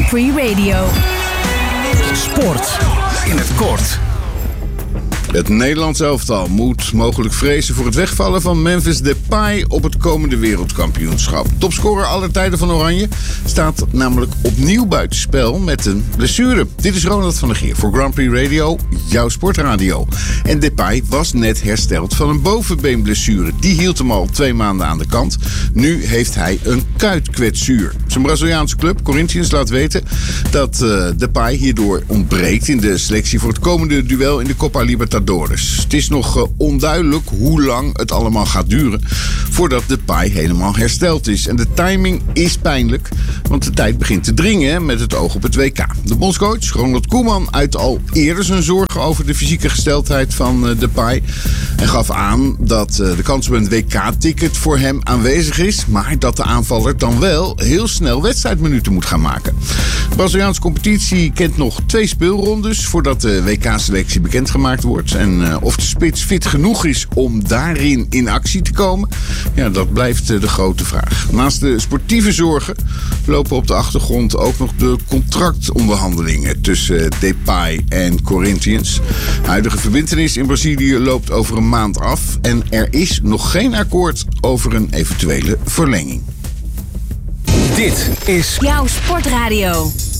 Prix Radio. Sport in het kort. Het Nederlands elftal moet mogelijk vrezen voor het wegvallen van Memphis Depay op het komende wereldkampioenschap. Topscorer aller tijden van Oranje staat namelijk opnieuw buitenspel met een blessure. Dit is Ronald van der Geer voor Grand Prix Radio, jouw sportradio. En Depay was net hersteld van een bovenbeenblessure. Die hield hem al 2 maanden aan de kant. Nu heeft hij een kuitkwetsuur. Zijn Braziliaanse club, Corinthians, laat weten dat Depay hierdoor ontbreekt in de selectie voor het komende duel in de Copa Libertadores. Het is nog onduidelijk hoe lang het allemaal gaat duren voordat Depay helemaal hersteld is. En de timing is pijnlijk, want de tijd begint te dringen met het oog op het WK. De bondscoach Ronald Koeman uitte al eerder zijn zorgen over de fysieke gesteldheid van Depay en gaf aan dat de kans op een WK-ticket voor hem aanwezig is, maar dat de aanvaller dan wel heel snel wedstrijdminuten moet gaan maken. De Braziliaanse competitie kent nog 2 speelrondes voordat de WK-selectie bekendgemaakt wordt. En of de spits fit genoeg is om daarin in actie te komen, ja, dat blijft de grote vraag. Naast de sportieve zorgen lopen op de achtergrond ook nog de contractonderhandelingen tussen Depay en Corinthians. De huidige verbintenis in Brazilië loopt over een maand af en er is nog geen akkoord over een eventuele verlenging. Dit is Jouw sportradio.